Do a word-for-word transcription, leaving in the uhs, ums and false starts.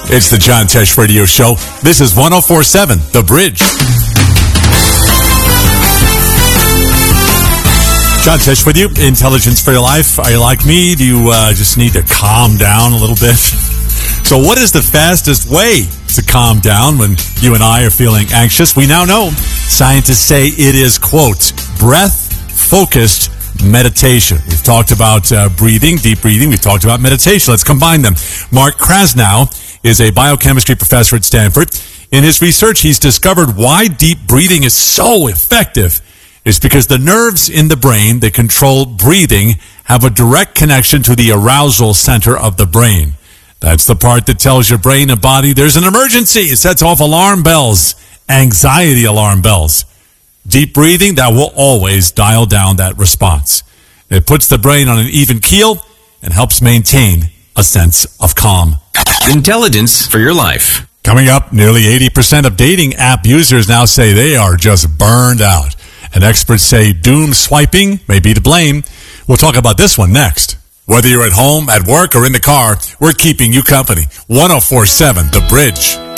It's the John Tesh Radio Show. This is one oh four point seven, The Bridge. John Tesh with you. Intelligence for your life. Are you like me? Do you uh, just need to calm down a little bit? So what is the fastest way to calm down when you and I are feeling anxious? We now know scientists say it is, quote, breath-focused meditation. We've talked about uh, breathing, deep breathing. We've talked about meditation. Let's combine them. Mark Krasnow is a biochemistry professor at Stanford. In his research, he's discovered why deep breathing is so effective. It's because the nerves in the brain that control breathing have a direct connection to the arousal center of the brain. That's the part that tells your brain and body there's an emergency. It sets off alarm bells, anxiety alarm bells. Deep breathing, that will always dial down that response. It puts the brain on an even keel and helps maintain a sense of calm. Intelligence for your life. Coming up, nearly eighty percent of dating app users now say they are just burned out. And experts say doom swiping may be to blame. We'll talk about this one next. Whether you're at home, at work, or in the car, we're keeping you company. one oh four point seven, The Bridge.